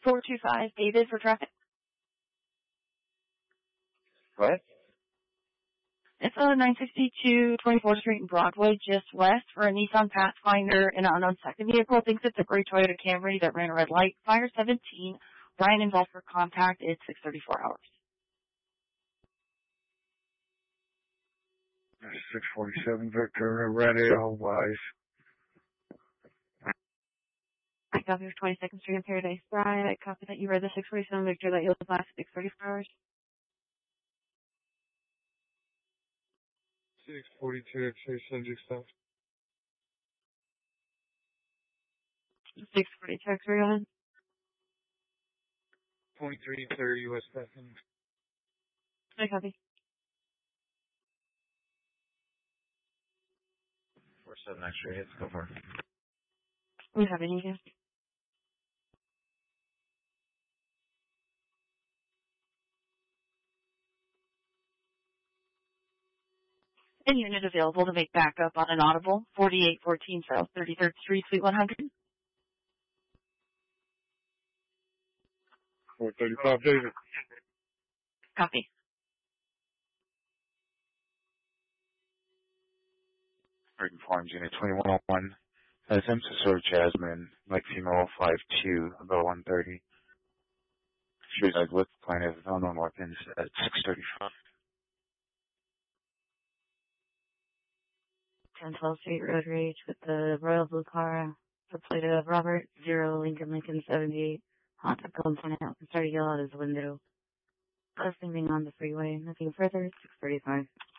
425 David for traffic. What? It's 962 24th Street in Broadway, just west, for a Nissan Pathfinder. An unknown second vehicle thinks it's a gray Toyota Camry that ran a red light. Fire 17. Brian involved for contact. It's 6:34 hours. 647 Victor, ready, all wise. I copy for 22nd Street in Paradise Drive. I copy that you read the 647 Victor that you'll last 6:34 hours. 642 X-ray subject stuff. 642 X-ray on. 2330 West Bethany. I copy. 47 X-ray, let's go for it. We have any here. An unit available to make backup on an audible, 4814 South 33rd Street, Suite 100. 435 David. Copy. Written forms unit 2101. Attempts to serve Jasmine, like female 52, about 130. She resides with plaintiff, unknown weapons at 635. 1012 Street Road Rage with the Royal Blue car for plate of Robert 0 Lincoln 78. Hot tub going point out and started to yell out his window. Closing on the freeway. Nothing further. 635.